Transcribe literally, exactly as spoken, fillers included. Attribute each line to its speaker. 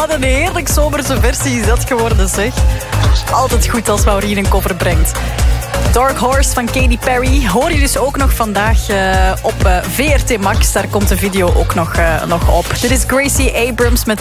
Speaker 1: Wat een heerlijk zomerse versie is dat geworden, zeg. Altijd goed als Maureen een cover brengt. Dark Horse van Katy Perry hoor je dus ook nog vandaag uh, op uh, V R T Max. Daar komt de video ook nog, uh, nog op. Dit is Gracie Abrams met